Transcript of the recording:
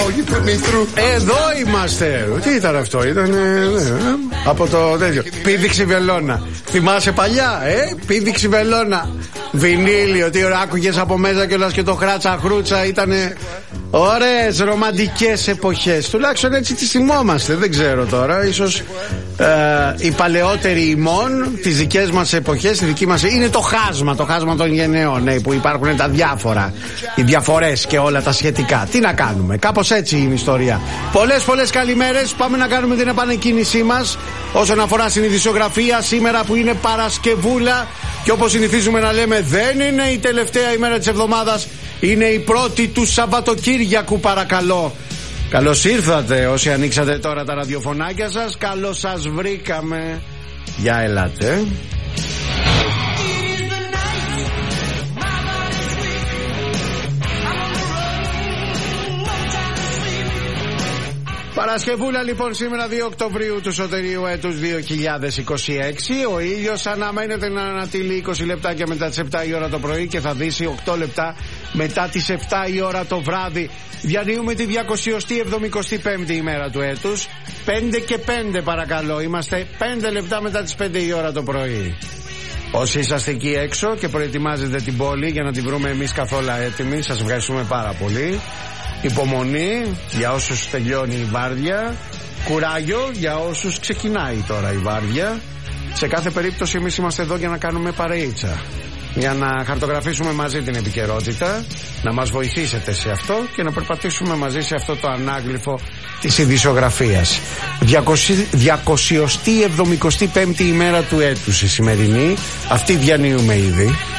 Εδώ είμαστε. Τι ήταν αυτό, ήταν από το τέτοιο. Πήδηξη βελόνα. Θυμάσαι παλιά, πήδηξη βελόνα. Βινίλιο, τι ωραία, άκουγες από μέσα κιόλας και το χράτσα χρούτσα. Ήτανε ωραίες ρομαντικές εποχές. Τουλάχιστον έτσι τις θυμόμαστε. Δεν ξέρω τώρα, ίσως οι παλαιότεροι ημών, τις δικές μας εποχές, τη δική μας, είναι το χάσμα των γενναιών, που υπάρχουν τα διάφορα, οι διαφορές και όλα τα σχετικά. Τι να κάνουμε, κάπως έτσι είναι η ιστορία. Πολλές καλημέρες. Πάμε να κάνουμε την επανεκκίνησή μας όσον αφορά στην ειδησιογραφία σήμερα που είναι Παρασκευούλα. Και όπως συνηθίζουμε να λέμε, δεν είναι η τελευταία ημέρα της εβδομάδας, είναι η πρώτη του Σαββατοκύριακου, παρακαλώ. Καλώς ήρθατε όσοι ανοίξατε τώρα τα ραδιοφωνάκια σας. Καλώς σας βρήκαμε. Για ελάτε. Παρασκευούλα λοιπόν σήμερα 2 Οκτωβρίου του σωτηρίου έτους 2026. Ο ήλιος αναμένεται να ανατείλει 20 λεπτάκια μετά τις 7 η ώρα το πρωί και θα δύσει 8 λεπτά μετά τις 7 η ώρα το βράδυ. Διανύουμε τη 275η ημέρα του έτους. 5 και 5 παρακαλώ. Είμαστε 5 λεπτά μετά τις 5 η ώρα το πρωί. Όσοι είσαστε εκεί έξω και προετοιμάζετε την πόλη για να την βρούμε εμείς καθόλου έτοιμοι, σας ευχαριστούμε πάρα πολύ. Υπομονή για όσους τελειώνει η βάρδια. Κουράγιο για όσους ξεκινάει τώρα η βάρδια. Σε κάθε περίπτωση εμείς είμαστε εδώ για να κάνουμε παρεΐτσα, για να χαρτογραφήσουμε μαζί την επικαιρότητα, να μας βοηθήσετε σε αυτό και να περπατήσουμε μαζί σε αυτό το ανάγλυφο της ειδησιογραφίας. 275η ημέρα του έτους η σημερινή. Αυτή διανύουμε ήδη.